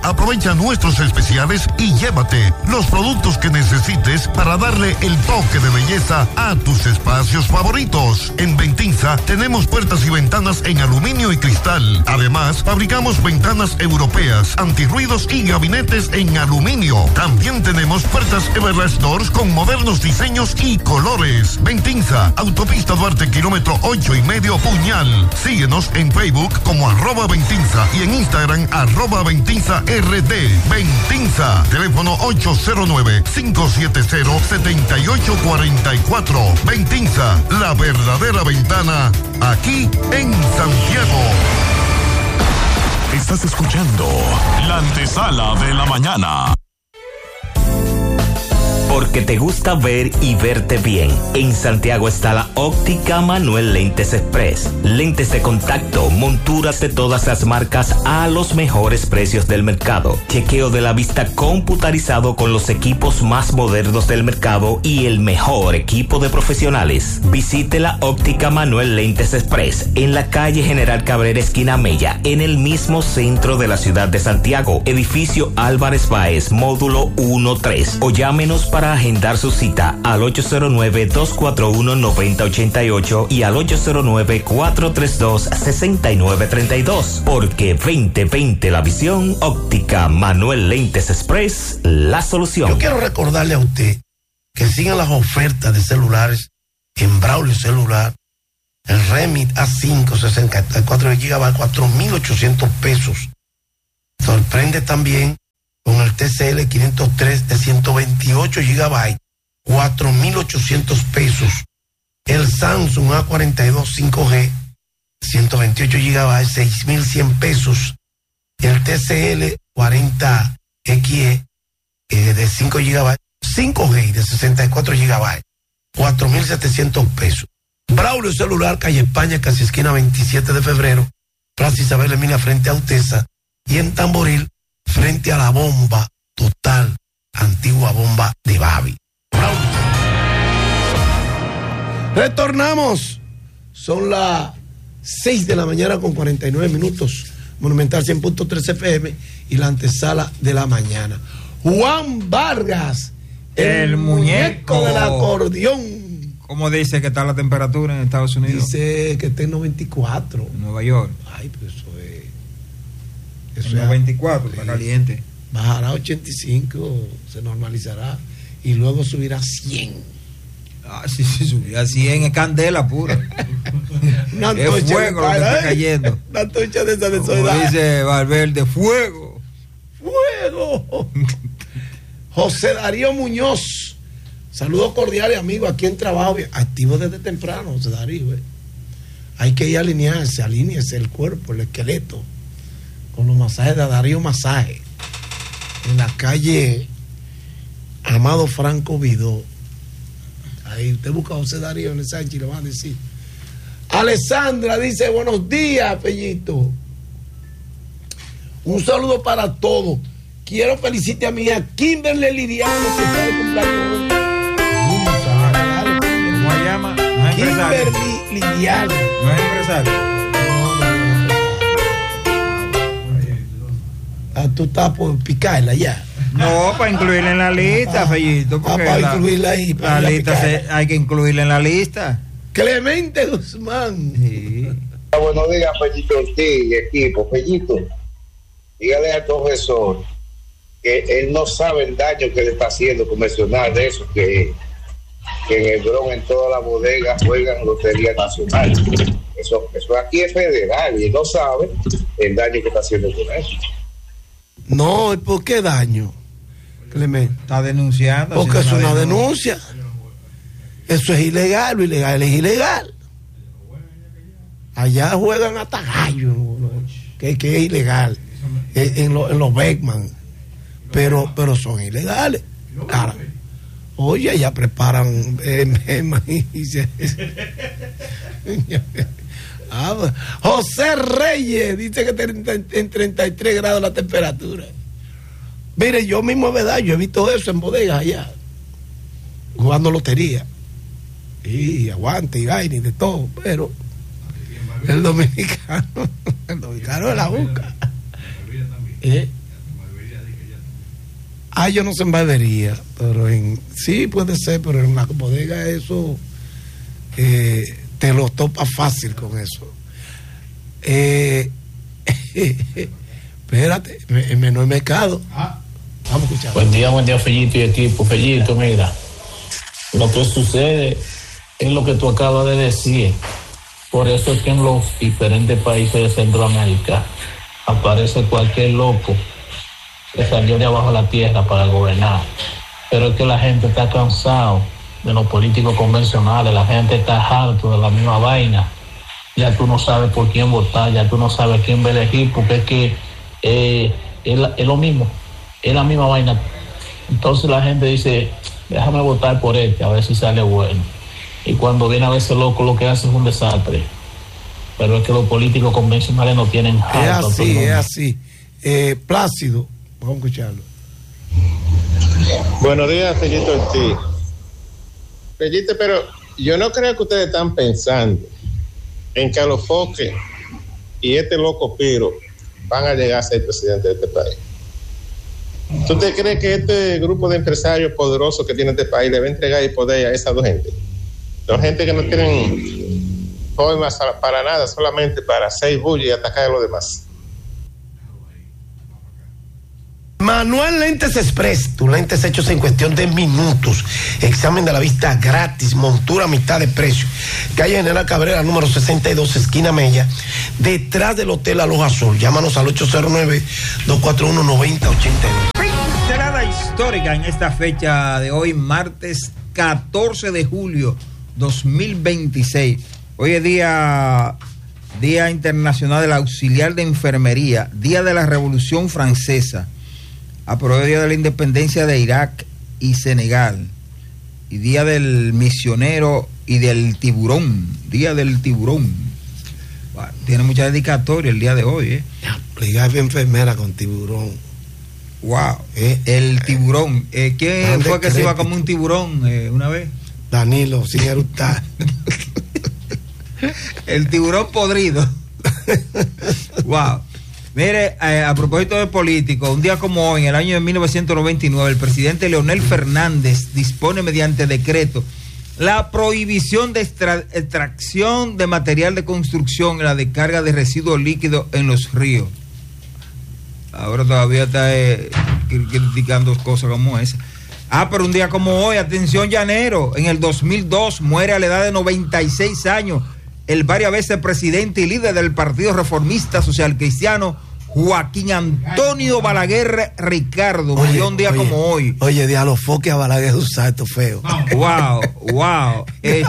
Aprovecha nuestros especiales y llévate los productos que necesites para darle el toque de belleza a tus espacios favoritos. En Ventinza tenemos puertas y ventanas en aluminio y cristal. Además, fabricamos ventanas europeas, antirruidos y gabinetes en aluminio. También tenemos puertas Everlast Doors con modernos diseños y colores. Ventinza, Autopista Duarte, kilómetro 8.5, Puñal. Síguenos en Facebook como @Ventinza y en Instagram @VentinzaRD. Ventinza, teléfono 809-570-7844. Ventinza, la verdadera ventana, aquí en Santiago. Estás escuchando la antesala de la mañana. Porque te gusta ver y verte bien. En Santiago está la Óptica Manuel Lentes Express. Lentes de contacto, monturas de todas las marcas a los mejores precios del mercado. Chequeo de la vista computarizado con los equipos más modernos del mercado y el mejor equipo de profesionales. Visite la Óptica Manuel Lentes Express en la calle General Cabrera, esquina Mella, en el mismo centro de la ciudad de Santiago. Edificio Álvarez Báez, módulo 1-3. O llámenos para agendar su cita al 809-241-9088 y al 809-432-6932. Porque 2020 la visión, Óptica Manuel Lentes Express, la solución. Yo quiero recordarle a usted que sigan las ofertas de celulares en Braulio Celular. El Remit A5 64 GB, 4.800 pesos. Sorprende también con el TCL 503 de 128 GB, 4.800 pesos. El Samsung A42 5G, 128 GB, 6.100 pesos. El TCL 40XE de 5 GB, 5G de 64 GB, 4.700 pesos. Braulio Celular, calle España, casi esquina 27 de febrero, Plaza Isabel Emilia frente a Utesa, y en Tamboril, frente a la bomba total, antigua bomba de Babi. Retornamos. Son las 6 de la mañana con 49 minutos. Monumental 100.3 FM y la antesala de la mañana. Juan Vargas, el muñeco del acordeón. ¿Cómo dice que está la temperatura en Estados Unidos? Dice que está en 94. En Nueva York. Ay, pues eso es. En 94, está caliente. Bajará a 85, se normalizará y luego subirá a 100. Ah, sí, subirá a 100, es candela pura. Es fuego lo que está cayendo. Una tocha de esa de Como soledad. dice Valverde, fuego. ¡Fuego! José Darío Muñoz. Saludos cordiales, amigos. Aquí en trabajo, activo desde temprano, José Darío. Hay que ir a alíñese el cuerpo, el esqueleto, con los masajes de Darío Masaje, en la calle Amado Franco Vidó. Ahí usted busca a José Darío en el Sánchez y le van a decir. Alessandra dice: buenos días, Pellito. Un saludo para todos. Quiero felicitar a mi hija Kimberly Liriano, que está de cumpleaños. ¿Cómo se llama? No es empresario. Kimberly Liriano. No es empresario. Tú estás por picarla ya. No, para incluirla en la lista, Fellito. Para incluirla ahí. La lista hay que incluirla en la lista. Clemente Guzmán. Sí. Buenos días, Fellito Ortiz y equipo. Fellito, dígale al profesor que él no sabe el daño que le está haciendo convencional de eso, que en el Bronx, en toda la bodega, juegan Lotería Nacional. Eso aquí es federal y él no sabe el daño que está haciendo con eso. No, ¿por qué daño, Clemente? Está denunciando. Porque es una denuncia. Eso es ilegal, lo ilegal es ilegal. Allá juegan hasta gallo, que es ilegal, en los Beckman, pero son ilegales. Cara, oye, ya preparan José Reyes dice que en 33 grados la temperatura. Mire, yo mismo, es verdad, yo he visto eso en bodegas allá, jugando lotería. Y aguante y vaina y de todo, pero el dominicano es la busca. Yo no sé en barbería, pero sí puede ser, pero en la bodega eso te lo topa fácil con eso. Espérate, en menor mercado. Vamos a escuchar. Buen día, Fellito y equipo. Fellito, mira, lo que sucede es lo que tú acabas de decir. Por eso es que en los diferentes países de Centroamérica aparece cualquier loco que salió de abajo de la tierra para gobernar. Pero es que la gente está cansado de los políticos convencionales, la gente está harto de la misma vaina. Ya tú no sabes por quién votar, ya tú no sabes quién va a elegir, porque es que es lo mismo, es la misma vaina. Entonces la gente dice, déjame votar por a ver si sale bueno. Y cuando viene a ver ese loco, lo que hace es un desastre. Pero es que los políticos convencionales no tienen harto. Es así. Plácido, vamos a escucharlo. Buenos días, Fellito Ortiz. Fellito, pero yo no creo que ustedes están pensando en que Alofoque y este loco Piro van a llegar a ser presidente de este país. ¿Tú te crees que este grupo de empresarios poderosos que tiene este país le va a entregar el poder a esas dos gente? Dos gente que no tienen formas para nada, solamente para hacer bulla y atacar a los demás. Manuel Lentes Express, tus lentes hechos en cuestión de minutos. Examen de la vista gratis, montura a mitad de precio. Calle General Cabrera, número 62, esquina Mella, detrás del Hotel Aloha Azul. Llámanos al 809-241-9082. Pincelada histórica en esta fecha de hoy, martes 14 de julio 2026. Hoy es Día Internacional del Auxiliar de Enfermería, Día de la Revolución Francesa, aprobó Día de la Independencia de Irak y Senegal, y Día del Misionero y del Tiburón, Día del Tiburón. Bueno, tiene mucha dedicatoria el día de hoy, Brigada enfermera con tiburón. Wow, el tiburón. ¿Quién fue que se iba como un tiburón una vez? Danilo, sin eructar. El tiburón podrido. Wow. Mire, a propósito de político, un día como hoy, en el año de 1999, el presidente Leonel Fernández dispone mediante decreto la prohibición de extracción de material de construcción en la descarga de residuos líquidos en los ríos. Ahora todavía está criticando cosas como esa. Pero un día como hoy, atención llanero, en el 2002 muere a la edad de 96 años el varias veces presidente y líder del Partido Reformista Social Cristiano, Joaquín Antonio Balaguer Ricardo. Murió un día como hoy. Oye, de Alofoque a Balaguer un salto feo. Wow.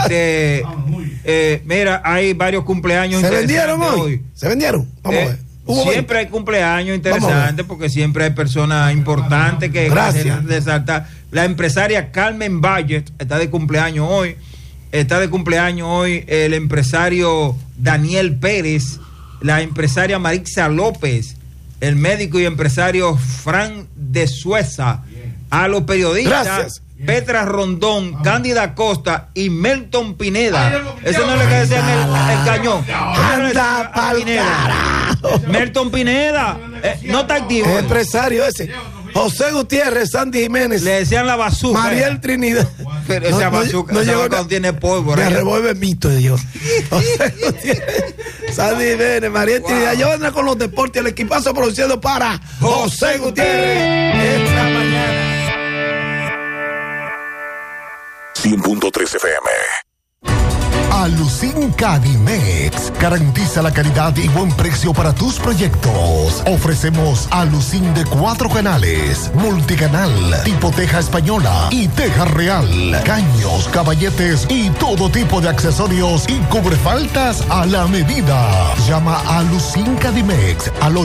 Mira, hay varios cumpleaños. ¿Se vendieron hoy? ¿Se vendieron? Vamos a ver. Siempre hay cumpleaños interesantes porque siempre hay personas importantes que resaltar. La empresaria Carmen Valles está de cumpleaños hoy. Está de cumpleaños hoy el empresario Daniel Pérez, la empresaria Marixa López, el médico y empresario Fran de Sueza, a los periodistas Petra Rondón, Cándida Costa y Melton Pineda. Eso no es lo que decía en el cañón. Anda pa'l carajo. Melton Pineda, no está activo. El empresario ese. José Gutiérrez, Sandy Jiménez. Le decían la bazooka. Mariel Trinidad. Pero esa bazooka no tiene polvo. Me revuelve mito de Dios. José Gutiérrez, Sandy Jiménez, Mariel Trinidad. Yo vendré con los deportes, el equipazo producido para José Gutiérrez. Esta mañana. 100.3 FM. Alucin Cadimex garantiza la calidad y buen precio para tus proyectos. Ofrecemos Alucin de 4 canales, multicanal, tipo teja española y teja real, caños, caballetes y todo tipo de accesorios y cubrefaltas a la medida. Llama a Alucin Cadimex al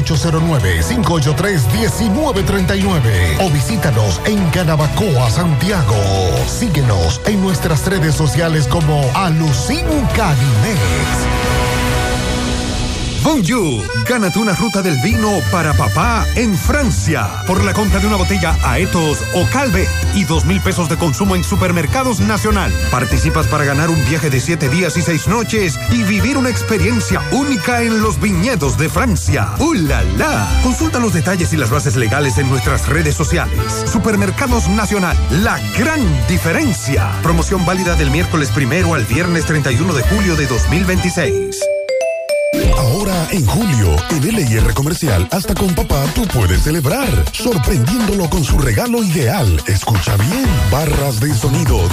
809-583-1939 o visítanos en Canabacoa, Santiago. Síguenos en nuestras redes sociales como Alucin Cadimex. Bonjour, gánate una ruta del vino para papá en Francia por la compra de una botella Aetos o Calvet y 2,000 pesos de consumo en Supermercados Nacional. Participas para ganar un viaje de 7 días y 6 noches y vivir una experiencia única en los viñedos de Francia. ¡Uh, la, la! Consulta los detalles y las bases legales en nuestras redes sociales. Supermercados Nacional, la gran diferencia. Promoción válida del miércoles 1 al viernes 31 de julio de 2026. Ahora en julio, en LIR Comercial, hasta con papá tú puedes celebrar, sorprendiéndolo con su regalo ideal. Escucha bien, barras de sonido